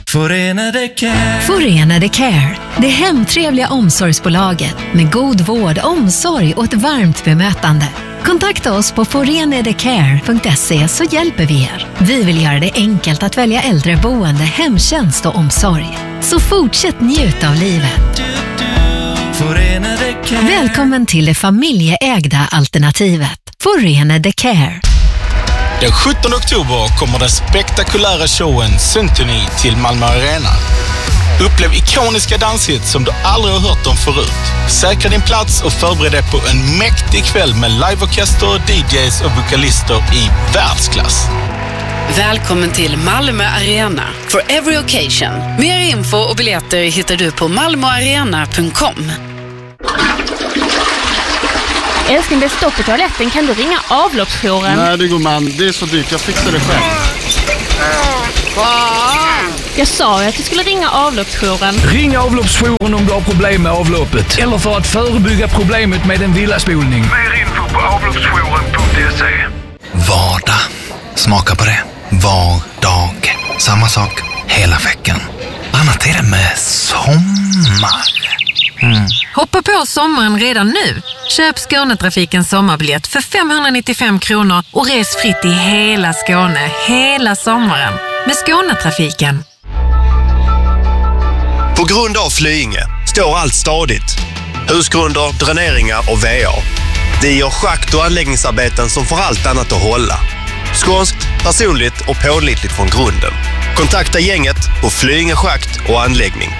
Förenade Care. Förenade Care, det hemtrevliga omsorgsbolaget med god vård, omsorg och ett varmt bemötande. Kontakta oss på forenadecare.se så hjälper vi er. Vi vill göra det enkelt att välja äldreboende, hemtjänst och omsorg. Så fortsätt njuta av livet. Välkommen till det familjeägda alternativet. Förenade Care. Den 17 oktober kommer den spektakulära showen Symphony till Malmö Arena. Upplev ikoniska danshits som du aldrig har hört om förut. Säkra din plats och förbered dig på en mäktig kväll med liveorkester, DJs och vokalister i världsklass. Välkommen till Malmö Arena for every occasion. Mer info och biljetter hittar du på malmoarena.com. Älskling, det är stopp på toaletten. Kan du ringa avloppsjouren? Nej, det går man. Det är så dyrt. Jag fixar det själv. Jag sa ju att du skulle ringa avloppsjouren. Ring avloppsjouren om du har problem med avloppet. Eller för att förebygga problemet med en villaspolning. Mer info på avloppsjouren.se. Vardag. Smaka på det. Var dag. Samma sak hela veckan. Annat är det med sommar. Hoppa på sommaren redan nu. Köp Skånetrafikens sommarbiljett för 595 kronor och res fritt i hela Skåne hela sommaren med Skånetrafiken. På grund av Flyinge står allt stadigt. Husgrunder, dräneringar och VA. Det gör schakt- och anläggningsarbeten som får allt annat att hålla. Skånskt, personligt och pålitligt från grunden. Kontakta gänget på Flyinge schakt och anläggning.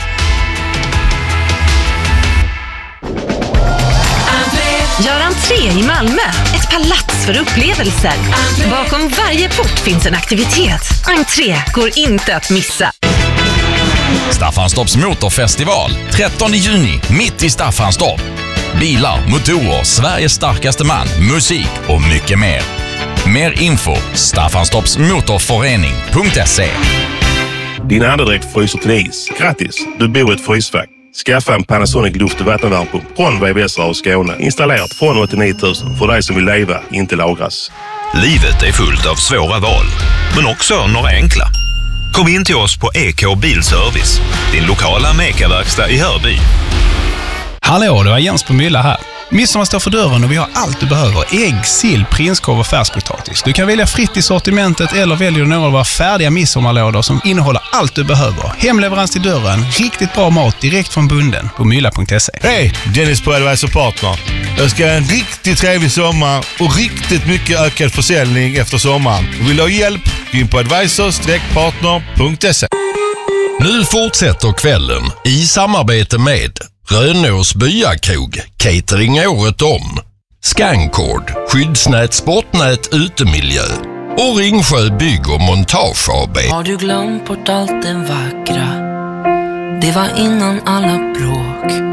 Gör entré i Malmö. Ett palats för upplevelser. Bakom varje port finns en aktivitet. Entré går inte att missa. Staffanstorps motorfestival 13 juni mitt i Staffanstorp. Bilar, motorer, Sveriges starkaste man, musik och mycket mer. Mer info staffanstorpsmotorförening.se. Din andedräkt fryser till is. Grattis, du bor i ett frysfack. Skaffa en Panasonic luft- och vattenvärmepump från VVS och Skåne. Installerat från 89 000 för dig som vill leva, inte lagras. Livet är fullt av svåra val, men också några enkla. Kom in till oss på EK Bilservice, din lokala Meka-verkstad i Hörby. Hallå, det var Jens på Mylla här. Midsommar står för dörren och vi har allt du behöver. Ägg, sill, prinskorv och färskpotatis. Du kan välja fritt i sortimentet eller väljer du några av våra färdiga midsommarlådor som innehåller allt du behöver. Hemleverans till dörren, riktigt bra mat direkt från bunden på mylla.se. Hej, Dennis på Advisor Partner. Jag ska ha en riktigt trevlig sommar och riktigt mycket ökad försäljning efter sommaren. Vill du ha hjälp? Gå in på advisor-partner.se. Nu fortsätter kvällen i samarbete med Rönås byakrog, catering året om, Scancord, skyddsnät, sportnät, utemiljö och Ringsjö bygg- och montage AB. Har du glömt bort allt det vackra? Det var innan alla bråk.